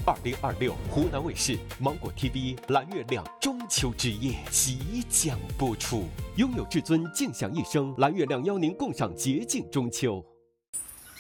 2026湖南卫视、芒果 TV 蓝月亮中秋之夜即将播出，拥有至尊，静享一生。蓝月亮邀您共赏洁净中秋。